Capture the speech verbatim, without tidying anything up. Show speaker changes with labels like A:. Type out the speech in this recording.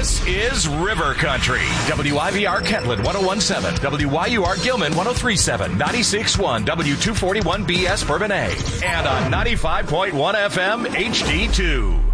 A: This is River Country. W I V R Kentland one oh one point seven, W Y U R Gilman one oh three point seven, ninety-six point one W two forty-one B S Bourbonnais, and on ninety-five point one F M H D two.